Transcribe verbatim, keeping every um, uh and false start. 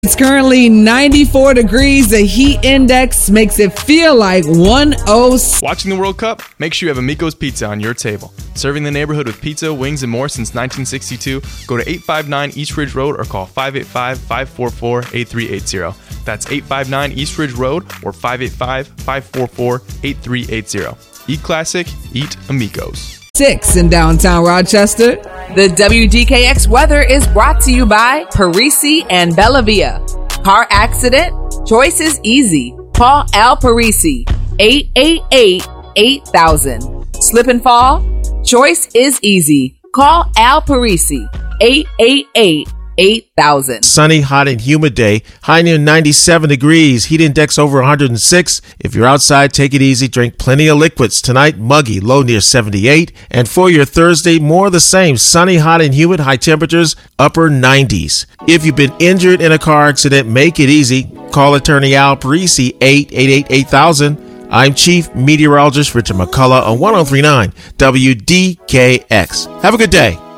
It's currently ninety-four degrees. The heat index makes it feel like one oh six. Watching the World Cup? Make sure you have Amico's Pizza on your table. Serving the neighborhood with pizza, wings, and more since nineteen sixty-two, go to eight five nine East Ridge Road or call five eight five, five four four, eight three eight zero. That's eight five nine East Ridge Road or five eight five, five four four, eight three eight zero. Eat classic, eat Amico's. Six in downtown Rochester. The W D K X weather is brought to you by Parisi and Bellavia. Car accident? Choice is easy. Call Al Parisi, eight eight eight, eight thousand. Slip and fall? Choice is easy. Call Al Parisi, eight eight eight, eight thousand. Sunny, hot, and humid day. High near ninety-seven degrees. Heat index over one hundred six. If you're outside, take it easy. Drink plenty of liquids. Tonight, muggy, low near seventy-eight. And for your Thursday, more of the same. Sunny, hot, and humid. High temperatures, upper nineties. If you've been injured in a car accident, make it easy. Call attorney Al Parisi, eight eight eight, eight thousand. I'm Chief Meteorologist Richard McCullough on one oh three point nine W D K X. Have a good day.